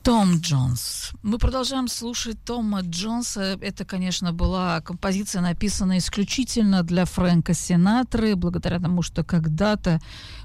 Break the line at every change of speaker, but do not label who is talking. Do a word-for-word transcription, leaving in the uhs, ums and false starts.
Том Джонс. Мы продолжаем слушать Тома Джонса. Это, конечно, была композиция, написанная исключительно для Фрэнка Синатры, благодаря тому, что когда-то